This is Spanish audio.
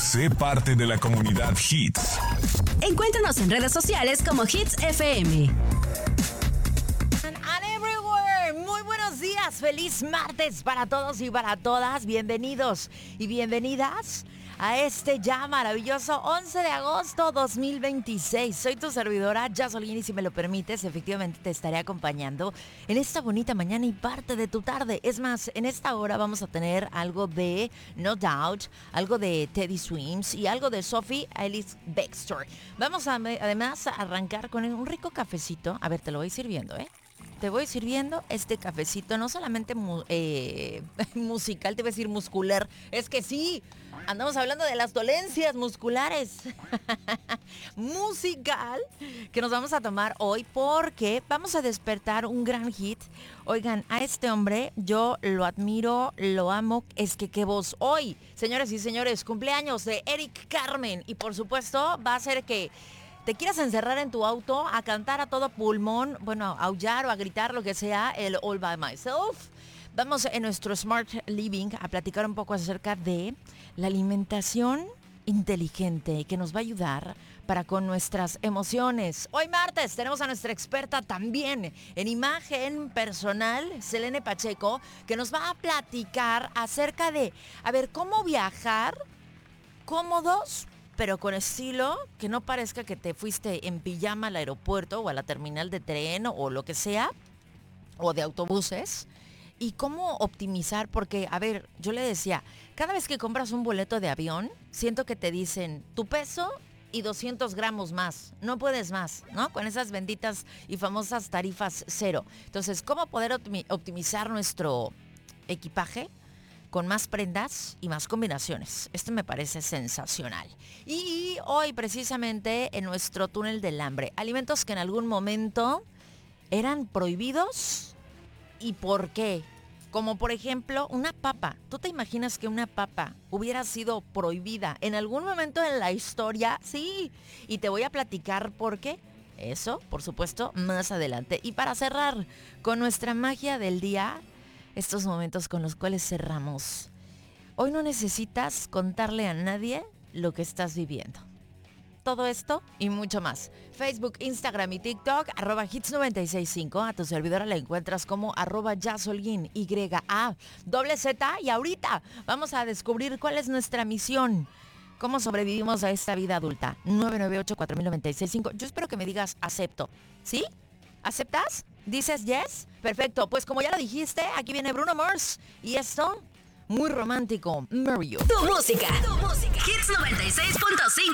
Sé parte de la comunidad Hits. Encuéntranos en redes sociales como Hits FM. And everywhere. Muy buenos días. Feliz martes para todos y para todas. Bienvenidos y bienvenidas a este ya maravilloso 11 de agosto 2026. Soy tu servidora, Jasolín, y si me lo permites, efectivamente te estaré acompañando en esta bonita mañana y parte de tu tarde. Es más, en esta hora vamos a tener algo de No Doubt, algo de Teddy Swims y algo de Sophie Ellis Bextor. Vamos a, además a arrancar con un rico cafecito. A ver, te lo voy sirviendo, ¿eh? Te voy sirviendo este cafecito, no solamente musical, te voy a decir muscular. Es que sí, andamos hablando de las dolencias musculares. Musical, que nos vamos a tomar hoy porque vamos a despertar un gran hit. Oigan, a este hombre yo lo admiro, lo amo. Es que qué voz hoy, señores y señores, cumpleaños de Eric Carmen. Y por supuesto va a ser que te quieras encerrar en tu auto a cantar a todo pulmón, bueno, a aullar o a gritar, lo que sea, el All By Myself. Vamos en nuestro Smart Living a platicar un poco acerca de la alimentación inteligente que nos va a ayudar para con nuestras emociones. Hoy martes tenemos a nuestra experta también en imagen personal, Selene Pacheco, que nos va a platicar acerca de, a ver, cómo viajar cómodos, pero con estilo, que no parezca que te fuiste en pijama al aeropuerto o a la terminal de tren o lo que sea, o de autobuses. Y cómo optimizar, porque, a ver, yo le decía, cada vez que compras un boleto de avión, siento que te dicen tu peso y 200 gramos más, no puedes más, ¿no? Con esas benditas y famosas tarifas cero. Entonces, ¿cómo poder optimizar nuestro equipaje con más prendas y más combinaciones? Esto me parece sensacional. Y hoy precisamente en nuestro túnel del hambre, alimentos que en algún momento eran prohibidos y por qué. Como por ejemplo una papa. ¿Tú te imaginas que una papa hubiera sido prohibida en algún momento en la historia? Sí, y te voy a platicar por qué. Eso, por supuesto, más adelante. Y para cerrar con nuestra magia del día, estos momentos con los cuales cerramos. Hoy no necesitas contarle a nadie lo que estás viviendo. Todo esto y mucho más. Facebook, Instagram y TikTok, @hits965. A tu servidora la encuentras como @Jasolín, YAZZ. Y ahorita vamos a descubrir cuál es nuestra misión. ¿Cómo sobrevivimos a esta vida adulta? 998-4000-965. Yo espero que me digas acepto. ¿Sí? ¿Aceptas? ¿Dices yes? Perfecto, pues como ya lo dijiste, aquí viene Bruno Mars. Y esto, muy romántico, Mario. Tu música. Hits 96.5.